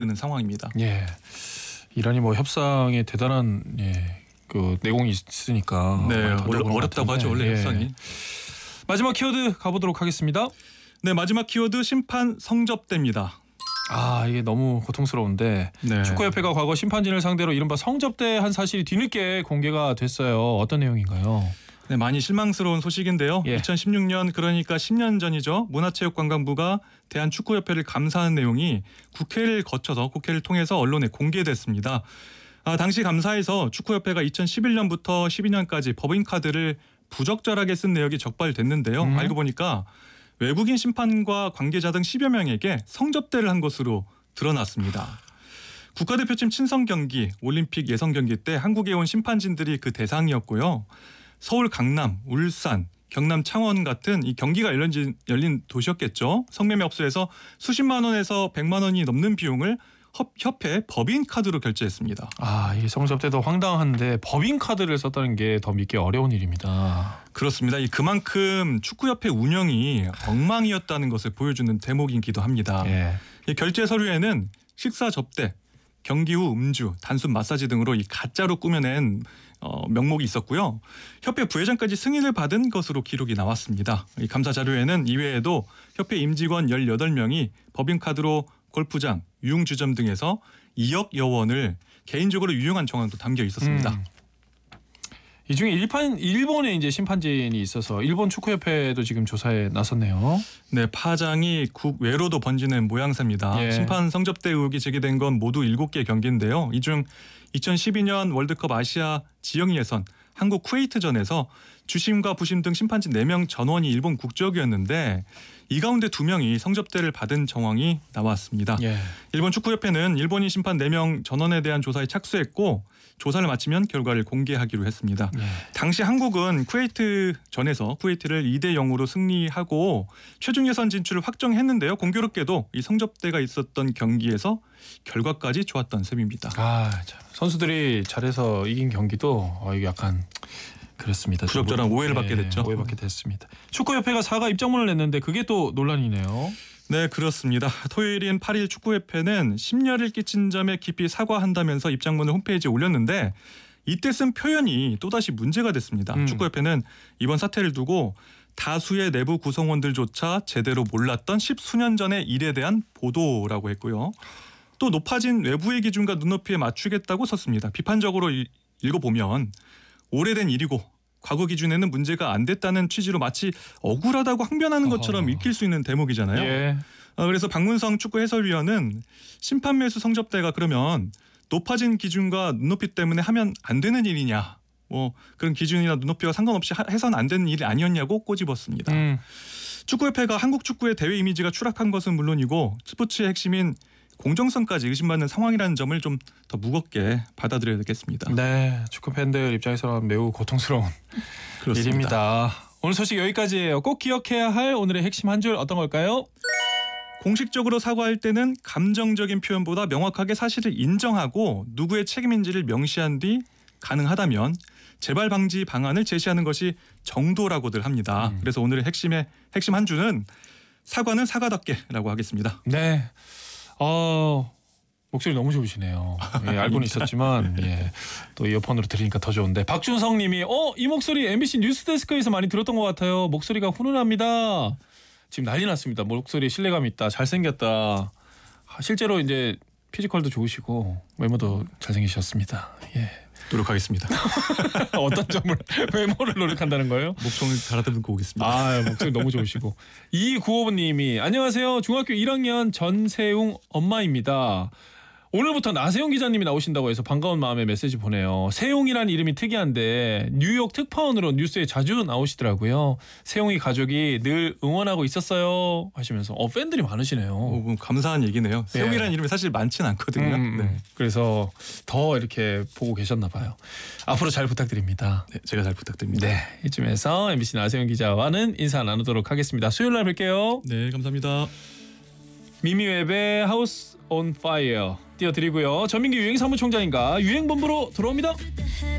되는 상황입니다. 예, 이란이 뭐 협상에 대단한 그 내공이 있으니까 네, 원래 어렵다고 하죠. 원래 협상이. 마지막 키워드 가보도록 하겠습니다. 네, 마지막 키워드 심판 성접대입니다. 이게 너무 고통스러운데 네. 축구협회가 과거 심판진을 상대로 이른바 성접대한 사실이 뒤늦게 공개가 됐어요. 어떤 내용인가요? 네, 많이 실망스러운 소식인데요. 2016년 그러니까 10년 전이죠. 문화체육관광부가 대한축구협회를 감사한 내용이 국회를 통해서 언론에 공개됐습니다. 당시 감사에서 축구협회가 2011년부터 12년까지 법인카드를 부적절하게 쓴 내역이 적발됐는데요. 알고 보니까 외국인 심판과 관계자 등 10여 명에게 성접대를 한 것으로 드러났습니다. 국가대표팀 친선 경기, 올림픽 예선 경기 때 한국에 온 심판진들이 그 대상이었고요. 서울, 강남, 울산, 경남, 창원 같은 이 경기가 열린 도시였겠죠. 성매매업소에서 수십만 원에서 100만 원이 넘는 비용을 협회 법인카드로 결제했습니다. 이 성접대도 황당한데 법인카드를 썼다는 게 더 믿기 어려운 일입니다. 그렇습니다. 그만큼 축구협회 운영이 엉망이었다는 것을 보여주는 대목이기도 합니다. 이 결제 서류에는 식사 접대, 경기 후 음주, 단순 마사지 등으로 이 가짜로 꾸며낸 명목이 있었고요. 협회 부회장까지 승인을 받은 것으로 기록이 나왔습니다. 이 감사 자료에는 이외에도 협회 임직원 18명이 법인카드로 골프장, 유흥주점 등에서 2억여 원을 개인적으로 유용한 정황도 담겨 있었습니다. 이 중에 일본에 이제 심판진이 있어서 일본 축구협회도 지금 조사에 나섰네요. 네, 파장이 국외로도 번지는 모양새입니다. 심판 성접대 의혹이 제기된 건 모두 7개 경기인데요. 이 중 2012년 월드컵 아시아 지역 예선 한국 쿠웨이트전에서 주심과 부심 등 심판진 4명 전원이 일본 국적이었는데 이 가운데 2명이 성접대를 받은 정황이 나왔습니다. 일본 축구협회는 일본인 심판 4명 전원에 대한 조사에 착수했고 조사를 마치면 결과를 공개하기로 했습니다. 당시 한국은 쿠웨이트전에서 쿠웨이트를 2대0으로 승리하고 최종 예선 진출을 확정했는데요. 공교롭게도 이 성접대가 있었던 경기에서 결과까지 좋았던 셈입니다. 선수들이 잘해서 이긴 경기도 이게 약간 그렇습니다. 부적절한 오해를 받게 됐죠. 오해받게 됐습니다. 축구협회가 사과 입장문을 냈는데 그게 또 논란이네요. 네, 그렇습니다. 토요일인 8일 축구협회는 심려를 끼친 점에 깊이 사과한다면서 입장문을 홈페이지에 올렸는데 이때 쓴 표현이 또다시 문제가 됐습니다. 축구협회는 이번 사태를 두고 다수의 내부 구성원들조차 제대로 몰랐던 10수년 전의 일에 대한 보도라고 했고요. 또 높아진 외부의 기준과 눈높이에 맞추겠다고 썼습니다. 비판적으로 읽어보면 오래된 일이고 과거 기준에는 문제가 안 됐다는 취지로 마치 억울하다고 항변하는 것처럼 읽힐 수 있는 대목이잖아요. 그래서 박문성 축구 해설위원은 심판 매수 성접대가 그러면 높아진 기준과 눈높이 때문에 하면 안 되는 일이냐. 그런 기준이나 눈높이와 상관없이 해서는 안 되는 일이 아니었냐고 꼬집었습니다. 축구협회가 한국 축구의 대외 이미지가 추락한 것은 물론이고 스포츠의 핵심인 공정성까지 의심받는 상황이라는 점을 좀 더 무겁게 받아들여야 되겠습니다. 네, 축구 팬들 입장에서는 매우 고통스러운 일입니다. 오늘 소식 여기까지예요. 꼭 기억해야 할 오늘의 핵심 한 줄 어떤 걸까요? 공식적으로 사과할 때는 감정적인 표현보다 명확하게 사실을 인정하고 누구의 책임인지를 명시한 뒤 가능하다면 재발 방지 방안을 제시하는 것이 정도라고들 합니다. 그래서 오늘의 핵심 한 줄은 사과는 사과답게라고 하겠습니다. 네. 목소리 너무 좋으시네요. 알고는 있었지만 또 이어폰으로 들으니까 더 좋은데 박준성 님이 이 목소리 MBC 뉴스데스크에서 많이 들었던 것 같아요. 목소리가 훈훈합니다. 지금 난리 났습니다. 목소리에 신뢰감 있다. 잘생겼다. 실제로 이제 피지컬도 좋으시고 외모도 잘생기셨습니다. 노력하겠습니다. 어떤 점을 외모를 노력한다는 거예요? 목청을 달아듣고 오겠습니다. 목소리 너무 좋으시고 2295님이 안녕하세요. 중학교 1학년 전세웅 엄마입니다. 오늘부터 나세용 기자님이 나오신다고 해서 반가운 마음에 메시지 보내요. 세용이라는 이름이 특이한데 뉴욕 특파원으로 뉴스에 자주 나오시더라고요. 세용이 가족이 늘 응원하고 있었어요 하시면서 팬들이 많으시네요. 감사한 얘기네요. 세용이라는 이름이 사실 많지는 않거든요. 그래서 더 이렇게 보고 계셨나 봐요. 앞으로 잘 부탁드립니다. 네, 제가 잘 부탁드립니다. 네, 이쯤에서 MBC 나세용 기자와는 인사 나누도록 하겠습니다. 수요일 날 뵐게요. 네, 감사합니다. 미미웹의 하우스 온 파이어 띄워드리고요. 전민기 유행사무총장인가 유행본부로 돌아옵니다.